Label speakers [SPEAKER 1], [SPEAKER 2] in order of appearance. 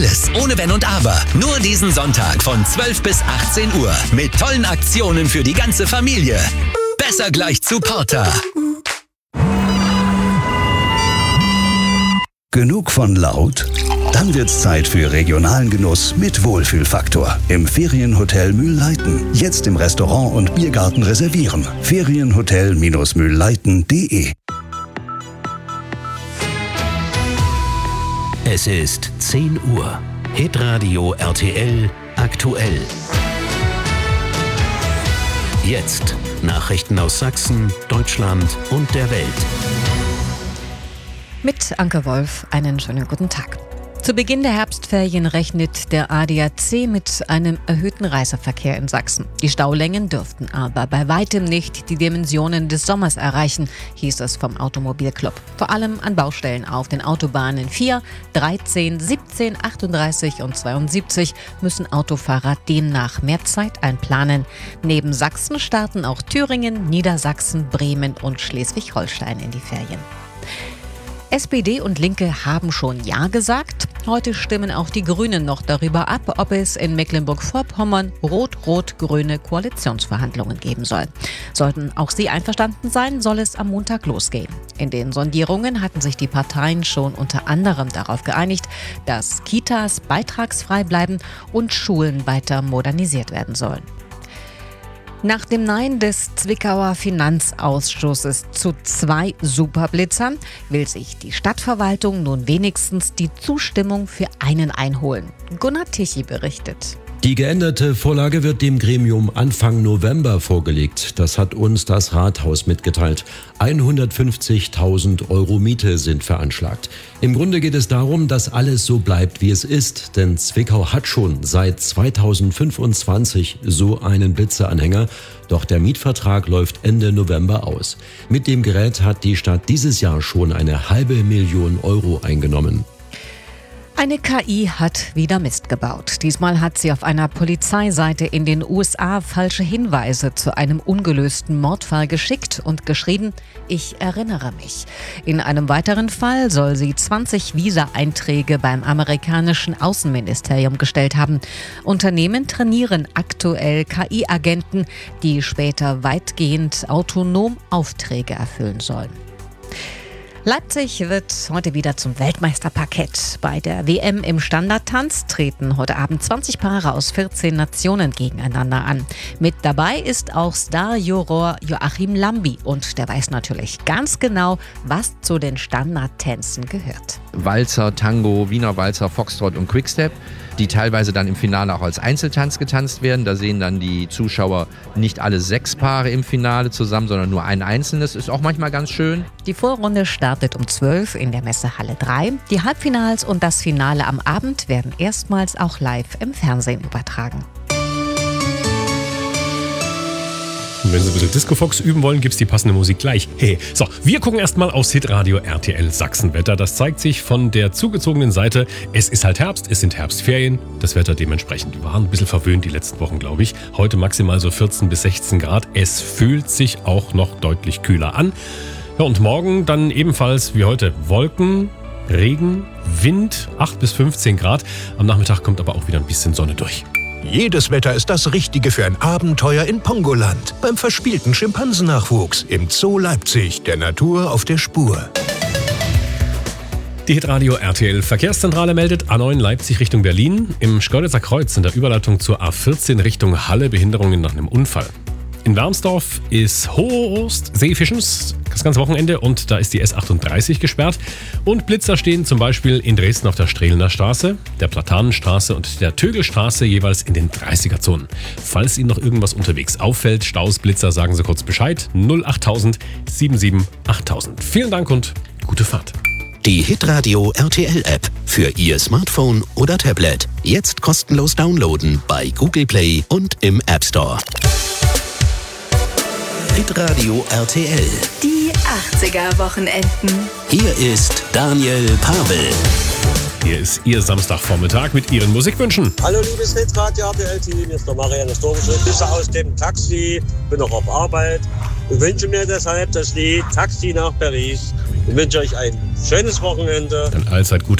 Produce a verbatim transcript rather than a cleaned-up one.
[SPEAKER 1] Alles ohne Wenn und Aber. Nur diesen Sonntag von zwölf bis achtzehn Uhr. Mit tollen Aktionen für die ganze Familie. Besser gleich zu Porter.
[SPEAKER 2] Genug von laut? Dann wird's Zeit für regionalen Genuss mit Wohlfühlfaktor. Im Ferienhotel Mühlleiten. Jetzt im Restaurant und Biergarten reservieren. Ferienhotel Mühlleiten punkt de.
[SPEAKER 3] Es ist zehn Uhr. Hitradio R T L aktuell. Jetzt Nachrichten aus Sachsen, Deutschland und der Welt.
[SPEAKER 4] Mit Anke Wolf einen schönen guten Tag. Zu Beginn der Herbstferien rechnet der A D A C mit einem erhöhten Reiseverkehr in Sachsen. Die Staulängen dürften aber bei weitem nicht die Dimensionen des Sommers erreichen, hieß es vom Automobilclub. Vor allem an Baustellen auf den Autobahnen vier, dreizehn, siebzehn, achtunddreißig und zweiundsiebzig müssen Autofahrer demnach mehr Zeit einplanen. Neben Sachsen starten auch Thüringen, Niedersachsen, Bremen und Schleswig-Holstein in die Ferien. S P D und Linke haben schon Ja gesagt. Heute stimmen auch die Grünen noch darüber ab, ob es in Mecklenburg-Vorpommern rot-rot-grüne Koalitionsverhandlungen geben soll. Sollten auch sie einverstanden sein, soll es am Montag losgehen. In den Sondierungen hatten sich die Parteien schon unter anderem darauf geeinigt, dass Kitas beitragsfrei bleiben und Schulen weiter modernisiert werden sollen. Nach dem Nein des Zwickauer Finanzausschusses zu zwei Superblitzern will sich die Stadtverwaltung nun wenigstens die Zustimmung für einen einholen. Gunnar Tichy berichtet.
[SPEAKER 5] Die geänderte Vorlage wird dem Gremium Anfang November vorgelegt. Das hat uns das Rathaus mitgeteilt. hundertfünfzigtausend Euro Miete sind veranschlagt. Im Grunde geht es darum, dass alles so bleibt, wie es ist. Denn Zwickau hat schon seit zweitausendfünfundzwanzig so einen Blitzeranhänger. Doch der Mietvertrag läuft Ende November aus. Mit dem Gerät hat die Stadt dieses Jahr schon eine halbe Million Euro eingenommen.
[SPEAKER 4] Eine K I hat wieder Mist gebaut. Diesmal hat sie auf einer Polizeiseite in den U S A falsche Hinweise zu einem ungelösten Mordfall geschickt und geschrieben, ich erinnere mich. In einem weiteren Fall soll sie zwanzig Visa-Einträge beim amerikanischen Außenministerium gestellt haben. Unternehmen trainieren aktuell K I-Agenten, die später weitgehend autonom Aufträge erfüllen sollen. Leipzig wird heute wieder zum Weltmeisterparkett. Bei der W M im Standardtanz treten heute Abend zwanzig Paare aus vierzehn Nationen gegeneinander an. Mit dabei ist auch Star-Juror Joachim Lambi und der weiß natürlich ganz genau, was zu den Standardtänzen gehört.
[SPEAKER 6] Walzer, Tango, Wiener Walzer, Foxtrot und Quickstep, die teilweise dann im Finale auch als Einzeltanz getanzt werden. Da sehen dann die Zuschauer nicht alle sechs Paare im Finale zusammen, sondern nur ein einzelnes. Ist auch manchmal ganz schön.
[SPEAKER 4] Die Vorrunde startet um zwölf in der Messehalle drei. Die Halbfinals und das Finale am Abend werden erstmals auch live im Fernsehen übertragen.
[SPEAKER 7] Und wenn Sie ein bisschen Disco-Fox üben wollen, gibt's die passende Musik gleich. Hey, so, wir gucken erstmal aufs Hitradio R T L Sachsenwetter. Das zeigt sich von der zugezogenen Seite. Es ist halt Herbst, es sind Herbstferien. Das Wetter dementsprechend. Wir waren ein bisschen verwöhnt die letzten Wochen, glaube ich. Heute maximal so vierzehn bis sechzehn Grad. Es fühlt sich auch noch deutlich kühler an. Ja, und morgen dann ebenfalls wie heute Wolken, Regen, Wind, acht bis fünfzehn Grad. Am Nachmittag kommt aber auch wieder ein bisschen Sonne durch.
[SPEAKER 8] Jedes Wetter ist das Richtige für ein Abenteuer in Pongoland. Beim verspielten Schimpansennachwuchs im Zoo Leipzig, der Natur auf der Spur.
[SPEAKER 7] Die Hitradio R T L Verkehrszentrale meldet A neun Leipzig Richtung Berlin. Im Schkeuditzer Kreuz in der Überleitung zur A vierzehn Richtung Halle Behinderungen nach einem Unfall. In Wermsdorf ist Hohost Seefischens das ganze Wochenende und da ist die S achtunddreißig gesperrt. Und Blitzer stehen zum Beispiel in Dresden auf der Strehlener Straße, der Platanenstraße und der Tögelstraße jeweils in den dreißiger-Zonen. Falls Ihnen noch irgendwas unterwegs auffällt, Staus, Blitzer, sagen Sie kurz Bescheid. null achttausend siebenundsiebzig achttausend. Vielen Dank und gute Fahrt.
[SPEAKER 3] Die Hitradio R T L App für Ihr Smartphone oder Tablet. Jetzt kostenlos downloaden bei Google Play und im App Store. Hitradio R T L.
[SPEAKER 9] Die achtziger-Wochenenden.
[SPEAKER 3] Hier ist Daniel Pavel.
[SPEAKER 7] Hier ist Ihr Samstagvormittag mit Ihren Musikwünschen.
[SPEAKER 10] Hallo liebes Hitradio R T L-Team, hier ist der Marianne Storische. Grüße aus dem Taxi, bin noch auf Arbeit und wünsche mir deshalb das Lied Taxi nach Paris. Ich wünsche euch ein schönes Wochenende.
[SPEAKER 7] Dann allzeit gute